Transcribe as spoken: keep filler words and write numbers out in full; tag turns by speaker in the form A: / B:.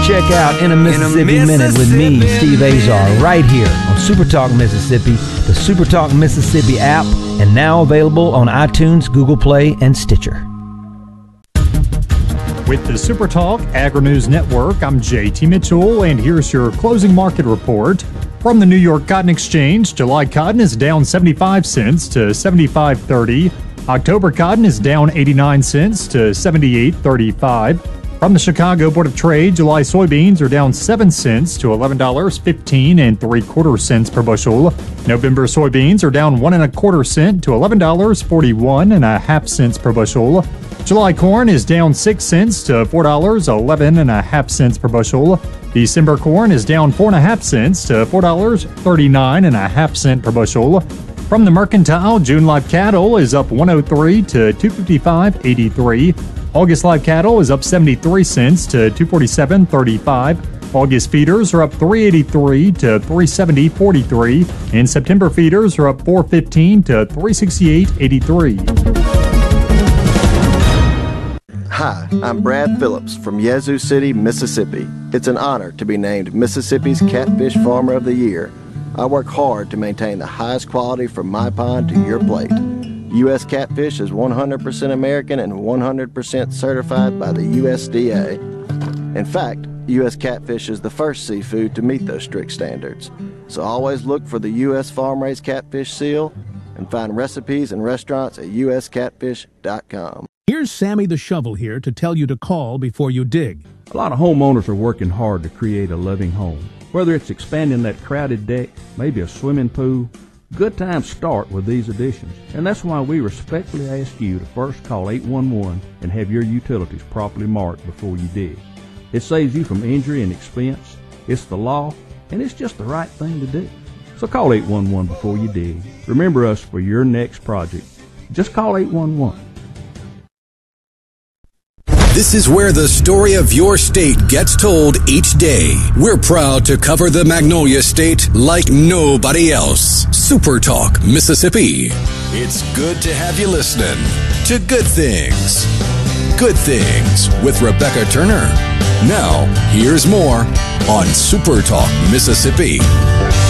A: check out In a Mississippi, In a Mississippi Minute with me, Steve Azar, right here on Super Talk Mississippi, the Super Talk Mississippi app, and now available on iTunes, Google Play, and Stitcher.
B: With the Super Talk Agri-News Network, I'm J T Mitchell, and here's your closing market report. From the New York Cotton Exchange, July cotton is down seventy-five cents to seventy-five thirty. October cotton is down eighty-nine cents to seventy-eight thirty-five. From the Chicago Board of Trade, July soybeans are down seven cents to eleven dollars and fifteen and three quarter cents per bushel. November soybeans are down one and a quarter cent to eleven dollars and forty-one and a half cents per bushel. July corn is down six cents to four dollars and eleven and a half cents per bushel. December corn is down four and a half cents to four dollars and thirty-nine and a half cent per bushel. From the Mercantile, June live cattle is up one oh three to two fifty-five eighty-three. August live cattle is up seventy-three cents to two forty-seven thirty-five. August feeders are up three eighty-three to three seventy forty-three, and September feeders are up four fifteen to three sixty-eight eighty-three.
C: Hi, I'm Brad Phillips from Yazoo City, Mississippi. It's an honor to be named Mississippi's Catfish Farmer of the Year. I work hard to maintain the highest quality from my pond to your plate. U S Catfish is one hundred percent American and one hundred percent certified by the U S D A. In fact, U S Catfish is the first seafood to meet those strict standards. So always look for the U S Farm-Raised Catfish seal and find recipes and restaurants at U S catfish dot com.
D: Here's Sammy the Shovel here to tell you to call before you dig.
E: A lot of homeowners are working hard to create a loving home. Whether it's expanding that crowded deck, maybe a swimming pool, good times start with these additions. And that's why we respectfully ask you to first call eight one one and have your utilities properly marked before you dig. It saves you from injury and expense. It's the law, and it's just the right thing to do. So call eight one one before you dig. Remember us for your next project. Just call eight one one.
F: This is where the story of your state gets told each day. We're proud to cover the Magnolia State like nobody else. Super Talk Mississippi. It's good to have you listening to Good Things. Good Things with Rebecca Turner. Now, here's more on Super Talk Mississippi.